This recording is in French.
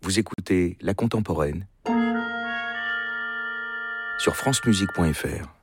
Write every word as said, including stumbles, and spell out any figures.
Vous écoutez La Contemporaine sur francemusique point f r.